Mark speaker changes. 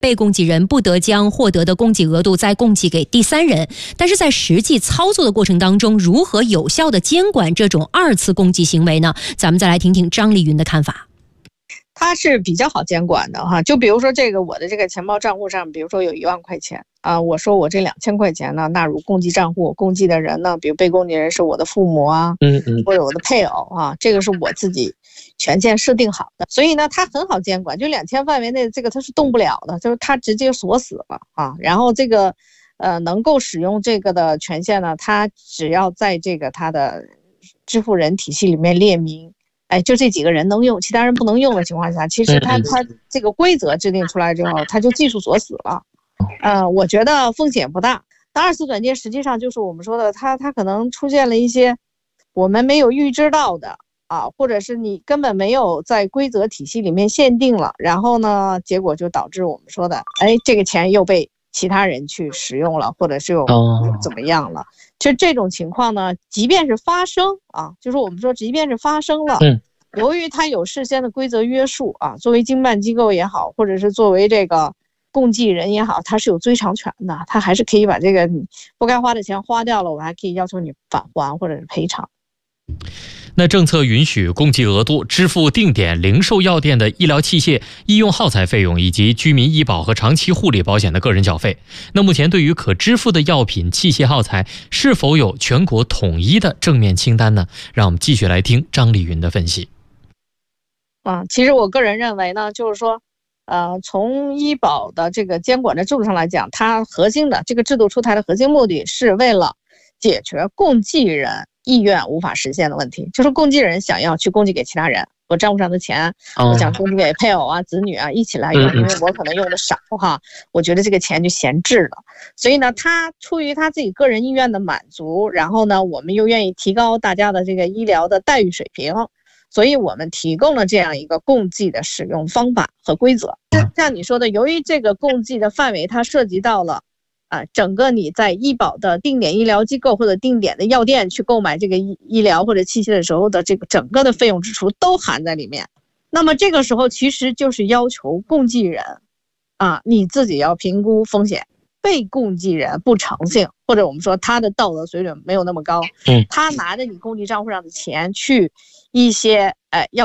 Speaker 1: 被供给人不得将获得的供给额度再供给给第三人，但是在实际操作的过程当中，如何有效的监管这种二次供给行为呢？咱们再来听听张丽云的看法。
Speaker 2: 它是比较好监管的哈，就比如说我的这个钱包账户上，比如说有1万块钱啊，我说我这2000块钱呢纳入供给账户，供给的人呢，比如被供给人是我的父母啊，或者我的配偶啊，这个是我自己权限设定好的，所以呢它很好监管，就2000范围内这个它是动不了的，就是它直接锁死了啊。然后这个能够使用这个的权限呢，它只要在这个它的支付人体系里面列明。就这几个人能用，其他人不能用的情况下，其实它这个规则制定出来之后，它就技术锁死了。我觉得风险不大。那二次转借实际上就是我们说的，它可能出现了一些我们没有预知到的啊，或者是你根本没有在规则体系里面限定了，然后呢，结果就导致我们说的，这个钱又被其他人去使用了，或者是又怎么样了。其实这种情况呢，即便是发生啊，就是我们说即便是发生了，由于它有事先的规则约束啊，作为经办机构也好，或者是作为这个供给人也好，它是有追偿权的，它还是可以把这个你不该花的钱花掉了，我还可以要求你返还或者是赔偿。
Speaker 3: 那政策允许供给额度支付定点零售药店的医疗器械、医用耗材费用以及居民医保和长期护理保险的个人缴费。那目前对于可支付的药品、器械、耗材，是否有全国统一的正面清单呢？让我们继续来听张丽云的分析。
Speaker 2: 其实我个人认为呢，就是说，从医保的这个监管的制度上来讲，它核心的这个制度出台的核心目的是为了解决供给人意愿无法实现的问题，就是供给人想要去供给给其他人，我账户上的钱，我想供给给配偶啊、子女啊一起来用，因为我可能用的少哈，我觉得这个钱就闲置了。所以呢，他出于他自己个人意愿的满足，然后呢，我们又愿意提高大家的这个医疗的待遇水平，所以我们提供了这样一个供给的使用方法和规则。像你说的，由于这个供给的范围它涉及到了整个你在医保的定点医疗机构或者定点的药店去购买这个医疗或者器械的时候的这个整个的费用支出都含在里面。那么这个时候其实就是要求供给人你自己要评估风险，被供给人不诚信，或者我们说他的道德水准没有那么高，他拿着你供给账户上的钱去一些要